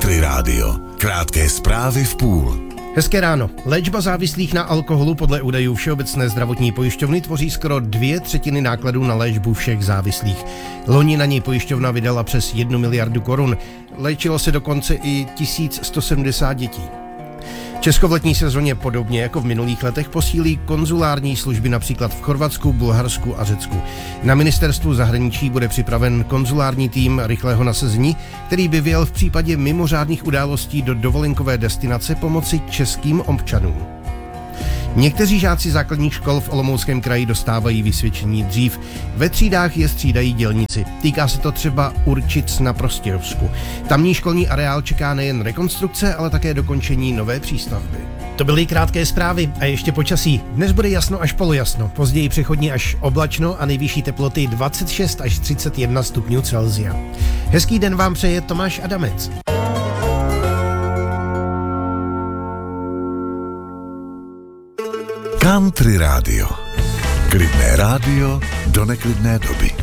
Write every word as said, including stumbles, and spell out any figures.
Country Rádio. Krátké zprávy v půl. Hezké ráno. Léčba závislých na alkoholu podle údajů Všeobecné zdravotní pojišťovny tvoří skoro dvě třetiny nákladů na léčbu všech závislých. Loni na něj pojišťovna vydala přes jednu miliardu korun. Léčilo se dokonce i tisíc sto sedmdesát dětí. Česko v letní sezóně podobně jako v minulých letech posílí konzulární služby například v Chorvatsku, Bulharsku a Řecku. Na ministerstvu zahraničí bude připraven konzulární tým rychlého nasazení, který by vyjel v případě mimořádných událostí do dovolenkové destinace pomoci českým občanům. Někteří žáci základních škol v Olomouckém kraji dostávají vysvědčení dřív. Ve třídách je střídají dělníci. Týká se to třeba Určic na Prostějovsku. Tamní školní areál čeká nejen rekonstrukce, ale také dokončení nové přístavby. To byly krátké zprávy a ještě počasí. Dnes bude jasno až polojasno, později přechodně až oblačno a nejvyšší teploty dvacet šest až třicet jedna stupňů Celsia. Hezký den vám přeje Tomáš Adamec. Country Rádio. Klidné rádio do neklidné doby.